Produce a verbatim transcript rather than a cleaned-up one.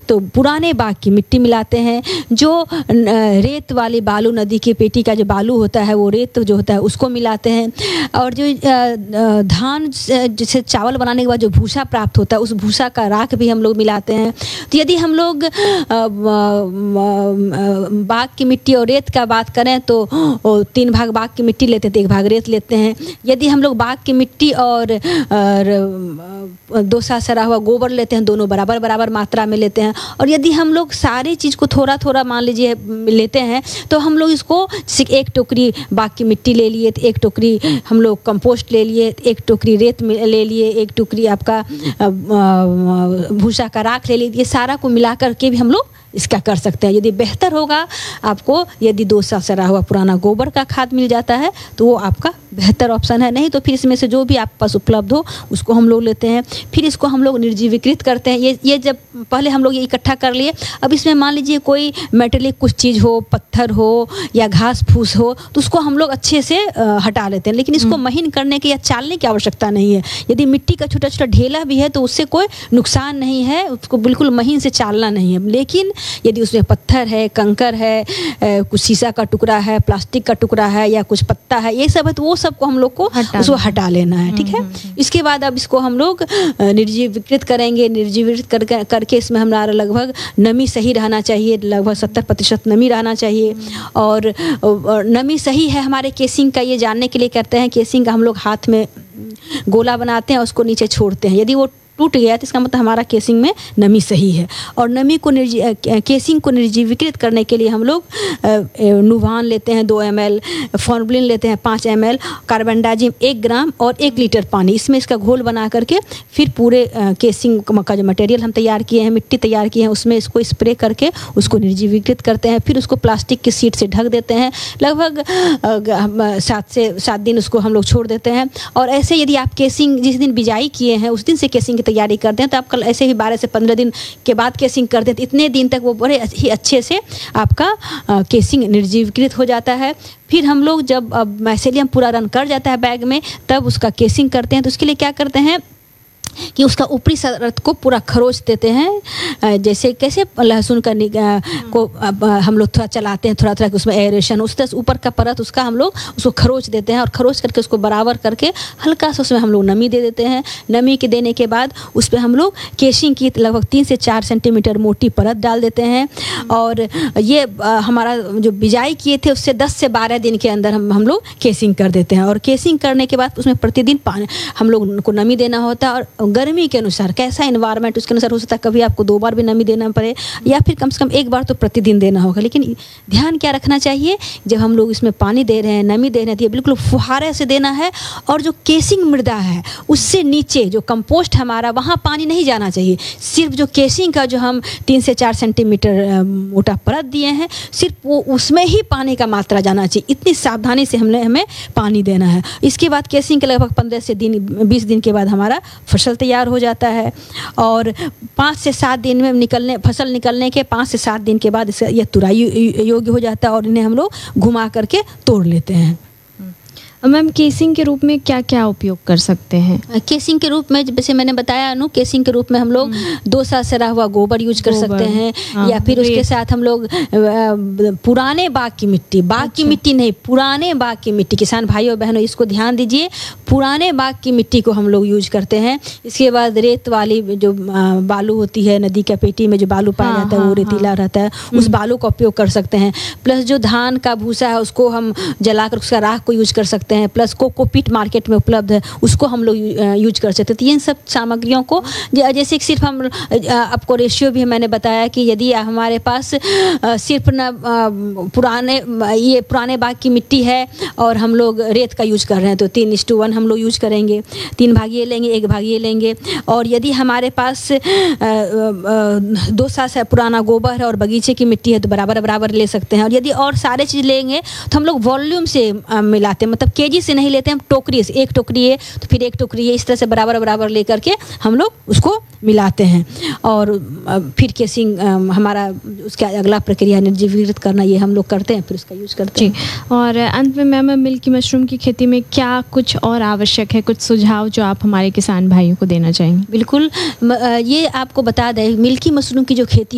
तो पुराने बाग की मिट्टी मिलाते हैं, जो रेत वाली बालू, नदी की पेटी का जो बालू होता है वो रेत जो होता है उसको मिलाते हैं, और जो धान जैसे चावल बनाने के बाद जो भूसा प्राप्त होता है उस भूसा का राख भी हम लोग मिलाते हैं। तो यदि हम लोग बाग की मिट्टी और रेत का बात करें तो तीन भाग बाग की मिट्टी लेते हैं तो एक भाग रेत लेते हैं। यदि हम लोग बाग की मिट्टी और, और दो सा सरा हुआ गोबर लेते हैं, दोनों बराबर बराबर मात्रा में लेते हैं। और यदि हम लोग सारी चीज़ को थोड़ा थोड़ा मान लीजिए लेते हैं तो हम लोग इसको एक टोकरी बाग की मिट्टी ले लिए तो एक टोकरी हम लोग कंपोस्ट ले लिए, एक टोकरी रेत ले लिए, एक टोकरी आपका भूसा का राख ले लिए। ये सारा को मिला करके भी हम लोग इसका कर सकते हैं। यदि बेहतर होगा आपको, यदि दो सा सरा हुआ पुराना गोबर का खाद मिल जाता है तो वो आपका बेहतर ऑप्शन है। नहीं तो फिर इसमें से जो भी आपके पास उपलब्ध हो उसको हम लोग लेते हैं, फिर इसको हम लोग निर्जीवीकृत करते हैं। ये ये जब पहले हम लोग ये इकट्ठा कर लिए, अब इसमें मान लीजिए कोई मेटेलिक कुछ चीज़ हो, पत्थर हो या घास फूस हो तो उसको हम लोग अच्छे से हटा लेते हैं। लेकिन इसको महीन करने की या चालने की आवश्यकता नहीं है। यदि मिट्टी का छोटा छोटा ढेला भी है तो उससे कोई नुकसान नहीं है, उसको बिल्कुल महीन से चालना नहीं है। लेकिन यदि उसमें पत्थर है, कंकर है, कुछ शीशा का टुकड़ा है, प्लास्टिक का टुकड़ा है या कुछ पत्ता है, ये सब है तो वो सबको हम लोग को उसको हटा लेना है। ठीक है, इसके बाद अब इसको हम लोग निर्जीवीकृत करेंगे। निर्जीवीकृत करके करके इसमें हमारा लगभग नमी सही रहना चाहिए, लगभग सत्तर प्रतिशत नमी रहना चाहिए। और, और नमी सही है हमारे केसिंग का ये जानने के लिए करते हैं। केसिंग का हम लोग हाथ में गोला बनाते हैं, उसको नीचे छोड़ते हैं। यदि वो टूट गया तो इसका मतलब हमारा केसिंग में नमी सही है। और नमी को केसिंग को निर्जीवीकृत करने के लिए हम लोग नुवान लेते हैं दो एम एल, फॉर्मलिन लेते हैं पाँच एम एल, कार्बनडाजिम एक ग्राम और एक लीटर पानी, इसमें इसका घोल बना करके फिर पूरे केसिंग का जो मटेरियल हम तैयार किए हैं, मिट्टी तैयार की है, उसमें इसको स्प्रे करके उसको निर्जीवीकृत करते हैं। फिर उसको प्लास्टिक की शीट से ढक देते हैं, लगभग सात से सात दिन उसको हम लोग छोड़ देते हैं। और ऐसे यदि आप केसिंग जिस दिन बिजाई किए हैं उस दिन से केसिंग तैयारी करते हैं तो आप कल ऐसे ही बारह से पंद्रह दिन के बाद केसिंग करते हैं तो इतने दिन तक वो बड़े ही अच्छे से आपका केसिंग निर्जीवीकृत हो जाता है। फिर हम लोग जब अब माइसेलियम पूरा रन कर जाता है बैग में तब उसका केसिंग करते हैं। तो उसके लिए क्या करते हैं कि उसका ऊपरी परत को पूरा खरोच देते हैं। जैसे कैसे लहसुन का को हम लोग थोड़ा चलाते हैं, थोड़ा थोड़ा उसमें एरेशन, उस तरह ऊपर का परत उसका हम लोग उसको खरोच देते हैं और खरोच करके उसको बराबर करके हल्का सा उसमें हम लोग नमी दे देते हैं। नमी के देने के बाद उस पर हम लोग केसिंग की लगभग तीन से चार सेंटीमीटर मोटी परत डाल देते हैं। और ये हमारा जो बिजाई किए थे उससे दस से बारह दिन के अंदर हम हम लोग केसिंग कर देते हैं। और केसिंग करने के बाद उसमें प्रतिदिन पानी हम लोग उनको नमी देना होता है। और गर्मी के अनुसार कैसा एनवायरनमेंट उसके अनुसार हो सकता है कभी आपको दो बार भी नमी देना पड़े या फिर कम से कम एक बार तो प्रतिदिन देना होगा। लेकिन ध्यान क्या रखना चाहिए, जब हम लोग इसमें पानी दे रहे हैं, नमी दे रहे हैं तो ये बिल्कुल फुहारे से देना है। और जो केसिंग मृदा है उससे नीचे जो कंपोस्ट हमारा वहाँ पानी नहीं जाना चाहिए। सिर्फ जो केसिंग का जो हम तीन से चार सेंटीमीटर मोटा परत दिए हैं सिर्फ वो उसमें ही पानी का मात्रा जाना चाहिए। इतनी सावधानी से हमने हमें पानी देना है। इसके बाद केसिंग के लगभग पंद्रह से दिन बीस दिन के बाद हमारा फसल तैयार हो जाता है। और पाँच से सात दिन में निकलने फसल निकलने के पाँच से सात दिन के बाद यह तुराई योग्य हो जाता है और इन्हें हम लोग घुमा करके तोड़ लेते हैं। मैम केसिंग के रूप में क्या क्या उपयोग कर सकते हैं? केसिंग के रूप में जैसे मैंने बताया अनु, केसिंग के रूप में हम लोग दो सा सरा हुआ गोबर यूज कर सकते हैं। हाँ, या फिर उसके साथ हम लोग पुराने बाग की मिट्टी, बाग अच्छा। की मिट्टी नहीं, पुराने बाग की मिट्टी, किसान भाइयों बहनों इसको ध्यान दीजिए, पुराने बाग की मिट्टी को हम लोग यूज करते हैं। इसके बाद रेत वाली जो बालू होती है, नदी का पेटी में जो बालू पाया हाँ, जाता है हाँ, वो रेतीला हाँ, रहता है, उस बालू का उपयोग कर सकते हैं। प्लस जो धान का भूसा है उसको हम जलाकर उसका राख को यूज कर सकते हैं। प्लस कोकोपीट मार्केट में उपलब्ध है उसको हम लोग यूज कर सकते हैं। तो इन सब सामग्रियों को जैसे सिर्फ हम आपको रेशियो भी मैंने बताया कि यदि हमारे पास सिर्फ न पुराने ये पुराने बाग की मिट्टी है और हम लोग रेत का यूज कर रहे हैं तो तीन इस टू वन हम लोग यूज करेंगे, तीन भाग ये लेंगे एक भाग ये लेंगे। और यदि हमारे पास दो साल से पुराना गोबर है और बगीचे की मिट्टी है तो बराबर बराबर ले सकते हैं। और यदि और सारे चीज़ लेंगे तो हम लोग वॉल्यूम से मिलाते हैं, मतलब केजी से नहीं लेते हैं, टोकरी से, एक टोकरी है तो फिर एक टोकरी है, इस तरह से बराबर बराबर लेकर के हम लोग उसको मिलाते हैं। और फिर केसिंग हमारा उसका अगला प्रक्रिया निर्जीवीकृत करना, ये हम लोग करते हैं, फिर उसका यूज़ करते हैं। और अंत में मैम मिल्की मशरूम की खेती में क्या कुछ और आवश्यक है, कुछ सुझाव जो आप हमारे किसान भाइयों को देना चाहेंगे? बिल्कुल, ये आपको बता दें मिल्की मशरूम की जो खेती